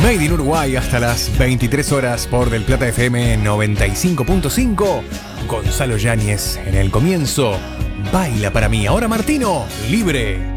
Made in Uruguay hasta las 23 horas por Del Plata FM 95.5. Gonzalo Yáñez en el comienzo. Baila para mí. Ahora Martino, libre.